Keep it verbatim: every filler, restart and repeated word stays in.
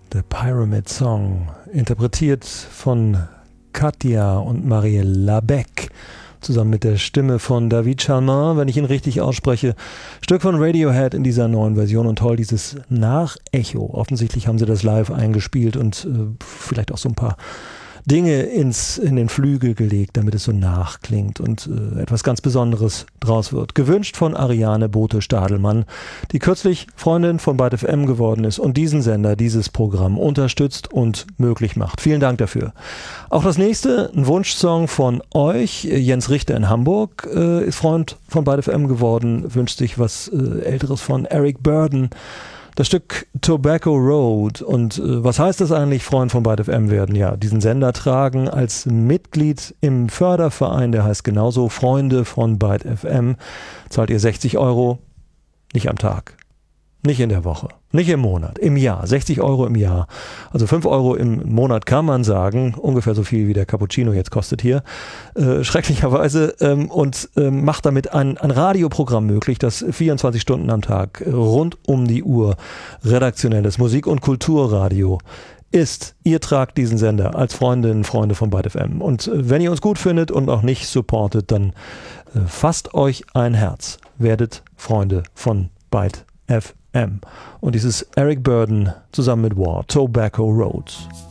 The Pyramid Song, interpretiert von Katja und Marielle Labec, zusammen mit der Stimme von David Chalmin, wenn ich ihn richtig ausspreche. Stück von Radiohead in dieser neuen Version und toll, dieses Nachecho. Offensichtlich haben sie das live eingespielt und äh, vielleicht auch so ein paar Dinge ins, in den Flügel gelegt, damit es so nachklingt und äh, etwas ganz Besonderes draus wird. Gewünscht von Ariane Bote-Stadelmann, die kürzlich Freundin von Byte F M geworden ist und diesen Sender, dieses Programm unterstützt und möglich macht. Vielen Dank dafür. Auch das nächste, ein Wunschsong von euch. Jens Richter in Hamburg äh, ist Freund von Byte F M geworden, wünscht sich was äh, Älteres von Eric Burdon. Das Stück Tobacco Road. Und äh, was heißt das eigentlich, Freund von Byte F M werden? Ja, diesen Sender tragen als Mitglied im Förderverein, der heißt genauso Freunde von Byte F M, zahlt ihr sechzig Euro, nicht am Tag, nicht in der Woche, nicht im Monat, im Jahr, sechzig Euro im Jahr. Also fünf Euro im Monat kann man sagen, ungefähr so viel wie der Cappuccino jetzt kostet hier, äh, schrecklicherweise, ähm, und ähm, macht damit ein, ein Radioprogramm möglich, das vierundzwanzig Stunden am Tag äh, rund um die Uhr redaktionelles Musik- und Kulturradio ist. Ihr tragt diesen Sender als Freundinnen und Freunde von Byte F M. Und äh, wenn ihr uns gut findet und auch nicht supportet, dann äh, fasst euch ein Herz, werdet Freunde von Byte F M. Und dieses Eric Burdon zusammen mit War, Tobacco Road.